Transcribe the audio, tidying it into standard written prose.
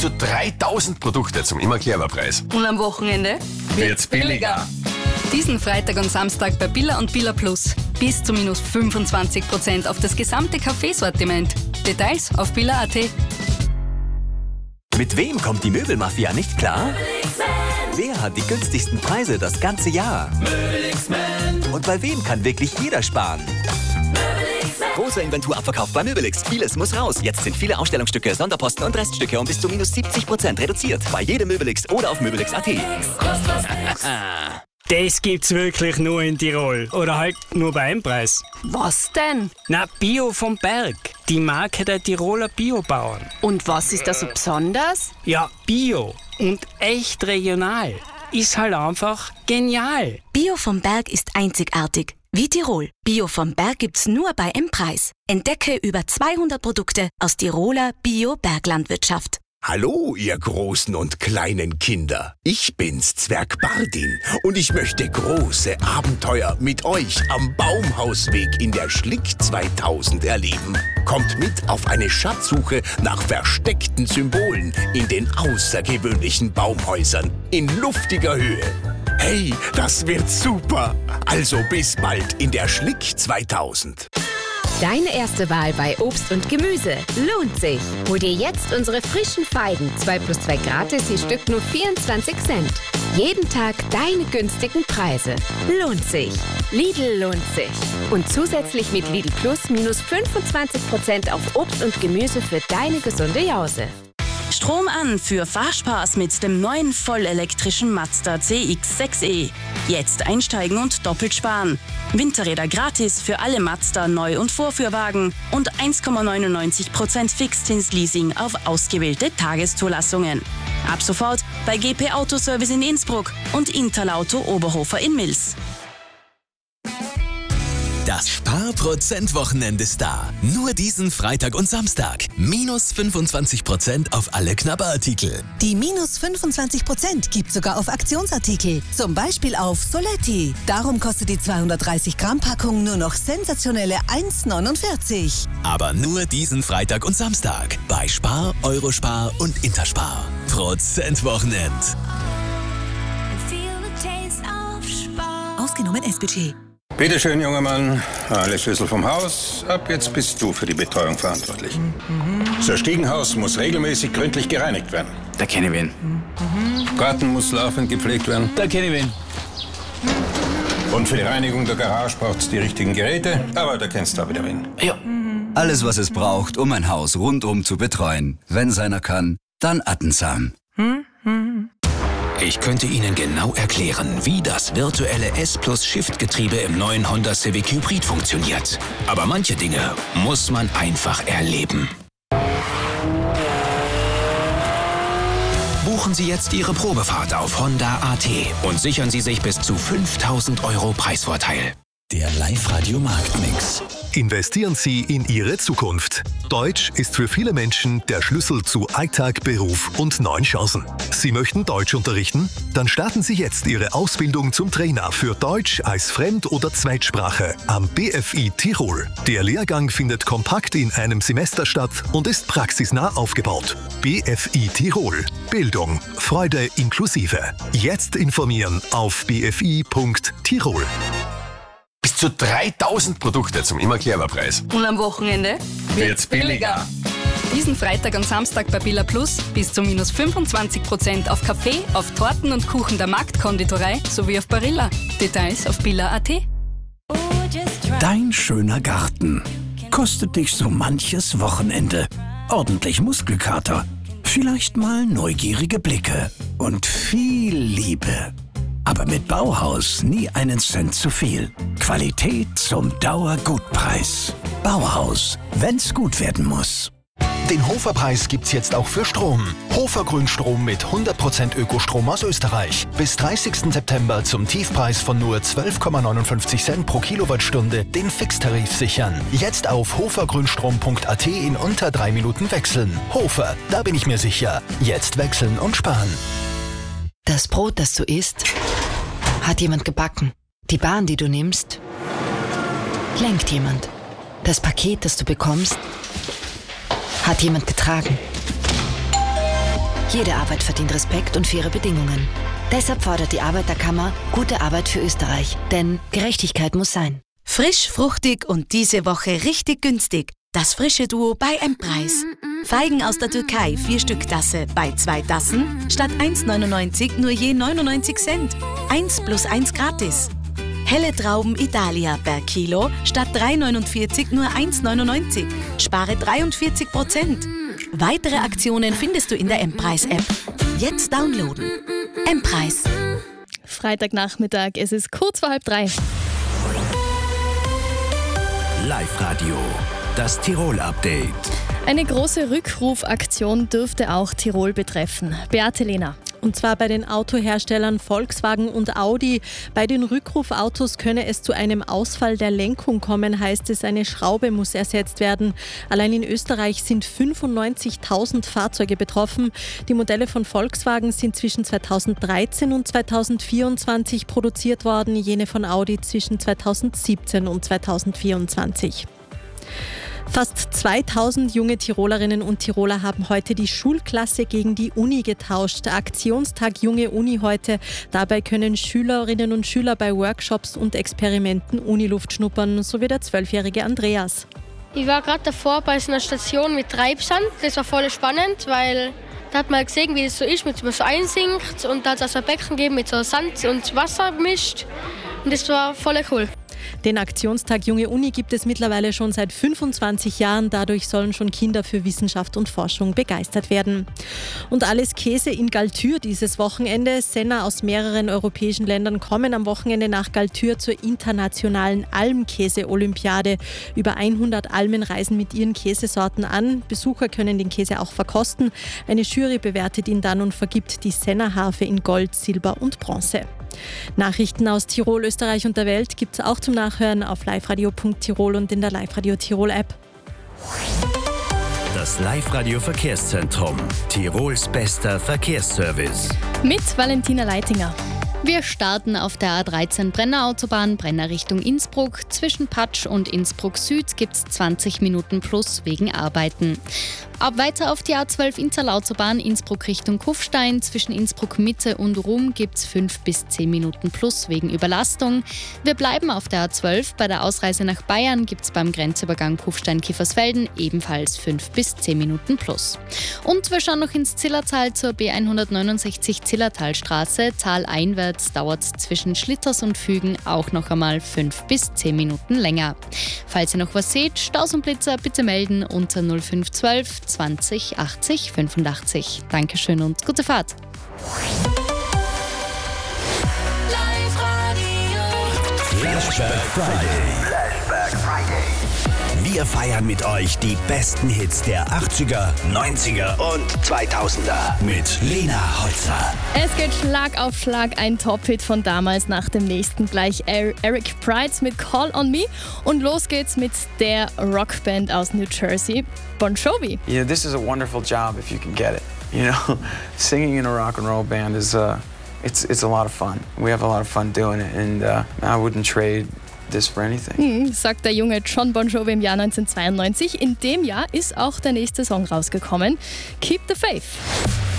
zu 3000 Produkte zum Immer-Clever-Preis. Und am Wochenende Wird's billiger. Diesen Freitag und Samstag bei Billa und Billa Plus. Bis zu minus 25% auf das gesamte Kaffeesortiment. Details auf billa.at. Mit wem kommt die Möbelmafia nicht klar? Wer hat die günstigsten Preise das ganze Jahr? Und bei wem kann wirklich jeder sparen? Großer Inventurabverkauf bei Möbelix. Vieles muss raus. Jetzt sind viele Ausstellungsstücke, Sonderposten und Reststücke um bis zu minus 70% reduziert. Bei jedem Möbelix oder auf möbelix.at. Das gibt's wirklich nur in Tirol. Oder halt nur bei einem Preis. Was denn? Na, Bio vom Berg. Die Marke der Tiroler Biobauern. Und was ist da so besonders? Ja, Bio und echt regional. Ist halt einfach genial. Bio vom Berg ist einzigartig. Wie Tirol. Bio vom Berg gibt's nur bei M-Preis. Entdecke über 200 Produkte aus Tiroler Bio-Berglandwirtschaft. Hallo, ihr großen und kleinen Kinder. Ich bin's, Zwerg Bardin, und ich möchte große Abenteuer mit euch am Baumhausweg in der Schlick 2000 erleben. Kommt mit auf eine Schatzsuche nach versteckten Symbolen in den außergewöhnlichen Baumhäusern in luftiger Höhe. Hey, das wird super! Also bis bald in der Schlick 2000. Deine erste Wahl bei Obst und Gemüse lohnt sich. Hol dir jetzt unsere frischen Feigen. 2+2 gratis, je Stück nur 24 Cent. Jeden Tag deine günstigen Preise. Lohnt sich. Lidl lohnt sich. Und zusätzlich mit Lidl Plus minus 25% auf Obst und Gemüse für deine gesunde Jause. Strom an für Fahrspaß mit dem neuen vollelektrischen Mazda CX-6e. Jetzt einsteigen und doppelt sparen. Winterräder gratis für alle Mazda Neu- und Vorführwagen und 1,99% Fixzinsleasing auf ausgewählte Tageszulassungen. Ab sofort bei GP Autoservice in Innsbruck und Interlauto Oberhofer in Mils. Das Sparprozent-Wochenende ist da. Nur diesen Freitag und Samstag. Minus 25% auf alle Knabberartikel. Die minus 25% gibt sogar auf Aktionsartikel. Zum Beispiel auf Soletti. Darum kostet die 230 Gramm Packung nur noch sensationelle 1,49. Aber nur diesen Freitag und Samstag. Bei Spar, Eurospar und Interspar. Prozentwochenend. Ausgenommen S-Budget. Bitte schön, junger Mann. Alle Schlüssel vom Haus. Ab jetzt bist du für die Betreuung verantwortlich. Das Stiegenhaus muss regelmäßig gründlich gereinigt werden. Da kenne ich wen. Garten muss laufend gepflegt werden. Da kenne ich wen. Und für die Reinigung der Garage braucht es die richtigen Geräte. Aber da kennst du auch wieder wen. Ja. Alles, was es braucht, um ein Haus rundum zu betreuen. Wenn's einer kann, dann Attensam. Ich könnte Ihnen genau erklären, wie das virtuelle S-Plus-Shift-Getriebe im neuen Honda Civic Hybrid funktioniert. Aber manche Dinge muss man einfach erleben. Buchen Sie jetzt Ihre Probefahrt auf Honda.at und sichern Sie sich bis zu 5.000 € Preisvorteil. Der Live-Radio-Marktmix. Investieren Sie in Ihre Zukunft. Deutsch ist für viele Menschen der Schlüssel zu Alltag, Beruf und neuen Chancen. Sie möchten Deutsch unterrichten? Dann starten Sie jetzt Ihre Ausbildung zum Trainer für Deutsch als Fremd- oder Zweitsprache am BFI Tirol. Der Lehrgang findet kompakt in einem Semester statt und ist praxisnah aufgebaut. BFI Tirol. Bildung, Freude inklusive. Jetzt informieren auf bfi.tirol. Bis zu 3000 Produkte zum Immer-Clever-Preis. Und am Wochenende Wird's billiger. Diesen Freitag und Samstag bei Billa Plus bis zu minus 25% auf Kaffee, auf Torten und Kuchen der Marktkonditorei sowie auf Barilla. Details auf billa.at. Dein schöner Garten kostet dich so manches Wochenende. Ordentlich Muskelkater, vielleicht mal neugierige Blicke und viel Liebe. Aber mit Bauhaus nie einen Cent zu viel. Qualität zum Dauergutpreis. Bauhaus, wenn's gut werden muss. Den Hofer-Preis gibt's jetzt auch für Strom. Hofer Grünstrom mit 100% Ökostrom aus Österreich. Bis 30. September zum Tiefpreis von nur 12,59 Cent pro Kilowattstunde den Fixtarif sichern. Jetzt auf hofergrünstrom.at in unter 3 Minuten wechseln. Hofer, da bin ich mir sicher. Jetzt wechseln und sparen. Das Brot, das du isst, hat jemand gebacken. Die Bahn, die du nimmst, lenkt jemand. Das Paket, das du bekommst, hat jemand getragen. Jede Arbeit verdient Respekt und faire Bedingungen. Deshalb fordert die Arbeiterkammer gute Arbeit für Österreich. Denn Gerechtigkeit muss sein. Frisch, fruchtig und diese Woche richtig günstig. Das frische Duo bei M-Preis. Feigen aus der Türkei, 4 Stück Tasse. Bei 2 Tassen statt 1,99 nur je 99 Cent. 1 + 1 gratis. Helle Trauben Italia per Kilo statt 3,49 nur 1,99. Spare 43%. Weitere Aktionen findest du in der M-Preis-App. Jetzt downloaden. M-Preis. Freitagnachmittag, es ist kurz vor 2:30. Live-Radio, das Tirol-Update. Eine große Rückrufaktion dürfte auch Tirol betreffen. Beate Lehner. Und zwar bei den Autoherstellern Volkswagen und Audi. Bei den Rückrufautos könne es zu einem Ausfall der Lenkung kommen, heißt es. Eine Schraube muss ersetzt werden. Allein in Österreich sind 95.000 Fahrzeuge betroffen. Die Modelle von Volkswagen sind zwischen 2013 und 2024 produziert worden, jene von Audi zwischen 2017 und 2024. Fast 2000 junge Tirolerinnen und Tiroler haben heute die Schulklasse gegen die Uni getauscht. Der Aktionstag Junge Uni heute. Dabei können Schülerinnen und Schüler bei Workshops und Experimenten Uniluft schnuppern, so wie der 12-jährige Andreas. Ich war gerade davor bei so einer Station mit Treibsand. Das war voll spannend, weil da hat man gesehen, wie es so ist, wenn man so einsinkt. Und da hat es also ein Becken gegeben mit so Sand und Wasser gemischt. Und das war voll cool. Den Aktionstag Junge Uni gibt es mittlerweile schon seit 25 Jahren. Dadurch sollen schon Kinder für Wissenschaft und Forschung begeistert werden. Und alles Käse in Galtür dieses Wochenende. Senner aus mehreren europäischen Ländern kommen am Wochenende nach Galtür zur internationalen Almkäse-Olympiade. Über 100 Almen reisen mit ihren Käsesorten an. Besucher können den Käse auch verkosten. Eine Jury bewertet ihn dann und vergibt die Senner-Harfe in Gold, Silber und Bronze. Nachrichten aus Tirol, Österreich und der Welt gibt es auch zum Nachhören auf liveradio.tirol und in der Live-Radio Tirol-App. Das Live-Radio Verkehrszentrum. Tirols bester Verkehrsservice. Mit Valentina Leitinger. Wir starten auf der A13 Brenner Autobahn, Brenner Richtung Innsbruck. Zwischen Patsch und Innsbruck Süd gibt es 20 Minuten plus wegen Arbeiten. Ab weiter auf die A12 Inzerlautobahn Innsbruck Richtung Kufstein. Zwischen Innsbruck Mitte und Rum gibt es 5 bis 10 Minuten plus wegen Überlastung. Wir bleiben auf der A12. Bei der Ausreise nach Bayern gibt es beim Grenzübergang Kufstein-Kiefersfelden ebenfalls 5 bis 10 Minuten plus. Und wir schauen noch ins Zillertal zur B169 Zillertalstraße. Taleinwärts dauert es zwischen Schlitters und Fügen auch noch einmal 5 bis 10 Minuten länger. Falls ihr noch was seht, Staus und Blitzer bitte melden unter 0512 20 80 85. Dankeschön und gute Fahrt. Flashback Friday. Wir feiern mit euch die besten Hits der 80er, 90er und 2000er mit Lena Holzer. Es geht Schlag auf Schlag, ein Top-Hit von damals nach dem nächsten gleich Eric Prydz mit Call on Me. Und los geht's mit der Rockband aus New Jersey, Bon Jovi. Yeah, this is a wonderful job if you can get it. You know, singing in a rock and roll band is it's a lot of fun. We have a lot of fun doing it, and I wouldn't trade this for anything. Sagt der junge John Bon Jovi im Jahr 1992. In dem Jahr ist auch der nächste Song rausgekommen, Keep the Faith.